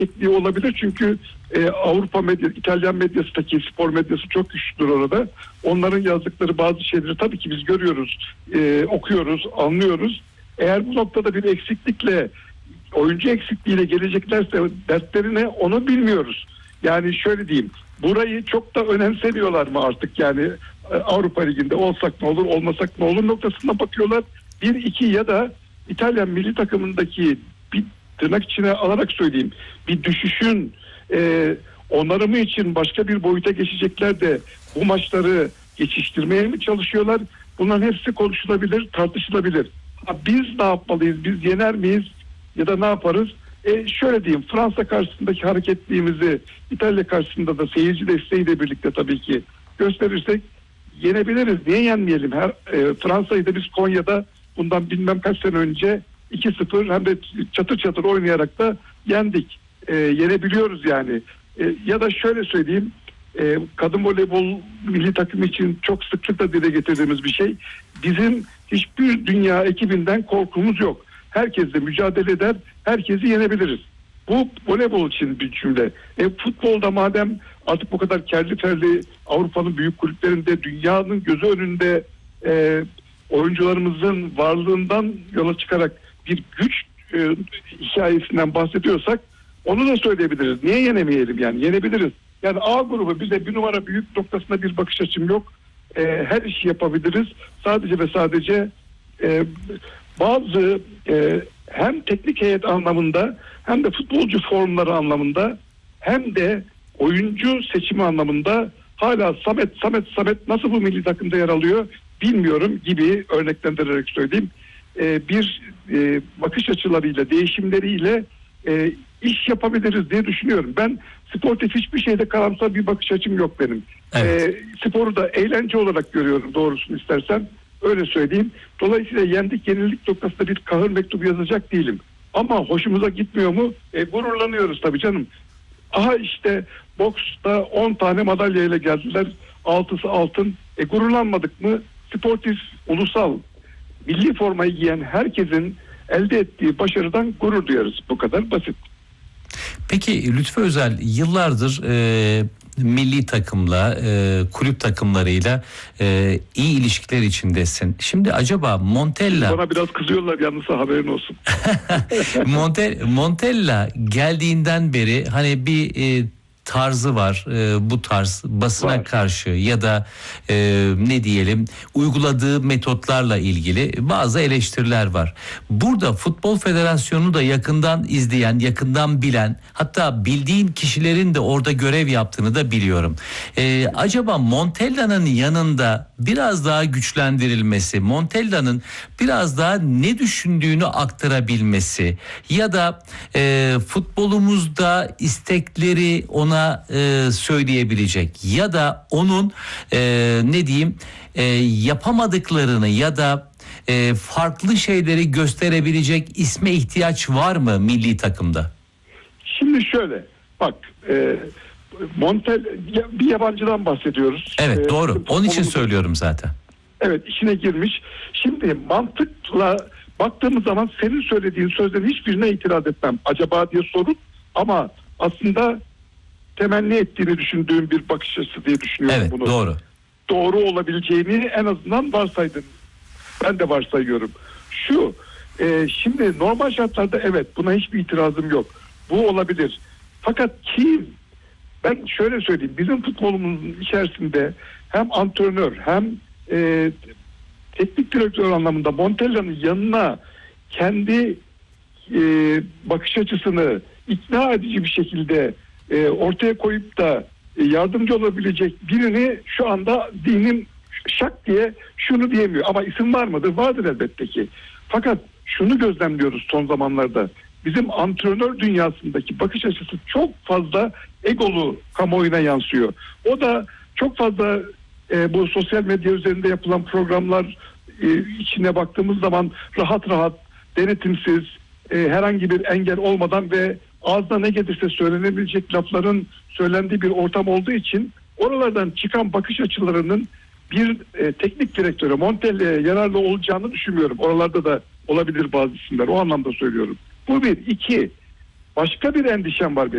hareketliği olabilir çünkü Avrupa medyası, İtalyan medyasındaki spor medyası çok güçlüdür orada. Onların yazdıkları bazı şeyleri tabii ki biz görüyoruz, okuyoruz, anlıyoruz. Eğer bu noktada bir eksiklikle, oyuncu eksikliğiyle geleceklerse dertlerine, onu bilmiyoruz. Yani şöyle diyeyim, burayı çok da önemsemiyorlar mı artık, yani Avrupa Ligi'nde olsak ne olur, olmasak ne olur noktasına bakıyorlar. Bir, iki ya da İtalyan milli takımındaki, bir tırnak içine alarak söyleyeyim, bir düşüşün onarımı için başka bir boyuta geçecekler de bu maçları geçiştirmeye mi çalışıyorlar? Bunların hepsi konuşulabilir, tartışılabilir. Biz ne yapmalıyız? Biz yener miyiz? Ya da ne yaparız? Şöyle diyeyim, Fransa karşısındaki hareketliğimizi İtalya karşısında da seyirci desteğiyle birlikte tabii ki gösterirsek yenebiliriz. Niye yenmeyelim? Fransa'yı da biz Konya'da bundan bilmem kaç sene önce 2-0 hem de çatır çatır oynayarak da yendik. Yenebiliyoruz yani. Ya da şöyle söyleyeyim, kadın voleybol milli takımı için çok sıklıkla dile getirdiğimiz bir şey. Bizim hiçbir dünya ekibinden korkumuz yok. Herkesle mücadele eder, herkesi yenebiliriz. Bu voleybol için bir cümle. Futbolda madem artık bu kadar kerli ferli Avrupa'nın büyük kulüplerinde, dünyanın gözü önünde oyuncularımızın varlığından yola çıkarak bir güç hikayesinden bahsediyorsak onu da söyleyebiliriz. Niye yenemeyelim yani? Yenebiliriz. Yani A grubu bize bir numara büyük noktasında bir bakış açım yok. Her işi yapabiliriz. Sadece ve sadece bazı hem teknik heyet anlamında hem de futbolcu formları anlamında hem de oyuncu seçimi anlamında hala Samet nasıl bu milli takımda yer alıyor bilmiyorum gibi örneklendirerek söyleyeyim. Bir bakış açılarıyla, değişimleriyle iş yapabiliriz diye düşünüyorum. Ben sportif hiçbir şeyde karamsar bir bakış açım yok benim. Evet. Sporu da eğlence olarak görüyorum, doğrusunu istersen. Öyle söyleyeyim. Dolayısıyla yendik yenilik noktasında bir kahır mektubu yazacak değilim. Ama hoşumuza gitmiyor mu? Gururlanıyoruz tabii canım. Aha işte boksta 10 tane madalyayla geldiler. 6'sı altın. Gururlanmadık mı? Sportif, ulusal, milli formayı giyen herkesin elde ettiği başarıdan gurur duyarız. Bu kadar basit. Peki Lütfü Özel yıllardır milli takımla, kulüp takımlarıyla iyi ilişkiler içindesin. Şimdi acaba Montella... Bana biraz kızıyorlar yalnız, haberin olsun. Montella geldiğinden beri hani bir tarzı var, bu tarz basına var karşı ya da ne diyelim uyguladığı metotlarla ilgili bazı eleştiriler var. Burada Futbol Federasyonu da yakından izleyen, yakından bilen, hatta bildiğim kişilerin de orada görev yaptığını da biliyorum. Acaba Montella'nın yanında biraz daha güçlendirilmesi, Montella'nın biraz daha ne düşündüğünü aktarabilmesi ya da futbolumuzda istekleri ona söyleyebilecek ya da onun ne diyeyim yapamadıklarını ya da farklı şeyleri gösterebilecek isme ihtiyaç var mı milli takımda? Şimdi şöyle bak, Montella bir yabancıdan bahsediyoruz. Evet doğru, onun için söylüyorum zaten. Evet, içine girmiş. Şimdi mantıkla baktığımız zaman senin söylediğin sözlerin hiçbirine itiraz etmem. Acaba diye sorun ama aslında temenni ettiğini düşündüğüm bir bakış açısı diye düşünüyorum evet, bunu. Doğru. Doğru olabileceğini en azından varsaydın. Ben de varsayıyorum. Şimdi normal şartlarda evet, buna hiçbir itirazım yok. Bu olabilir. Fakat ben şöyle söyleyeyim, bizim futbolumuzun içerisinde hem antrenör hem teknik direktör anlamında Montella'nın yanına kendi bakış açısını ikna edici bir şekilde ortaya koyup da yardımcı olabilecek birini şu anda dinim şak diye şunu diyemiyor. Ama isim var mıdır? Vardır elbette ki. Fakat şunu gözlemliyoruz son zamanlarda. Bizim antrenör dünyasındaki bakış açısı çok fazla egolu kamuoyuna yansıyor. O da çok fazla bu sosyal medya üzerinde yapılan programlar içine baktığımız zaman rahat denetimsiz, herhangi bir engel olmadan ve ağzına ne gelirse söylenebilecek lafların söylendiği bir ortam olduğu için oralardan çıkan bakış açılarının bir teknik direktöre, Montella'ya yararlı olacağını düşünmüyorum. Oralarda da olabilir bazı isimler. O anlamda söylüyorum. Bu bir. İki, başka bir endişem var benim.